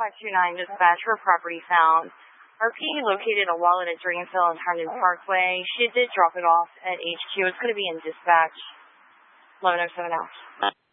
529 dispatch for property found. RP located a wallet at Dragonville and Herndon Parkway. She did drop it off at HQ. It's going to be in dispatch. 1107 out.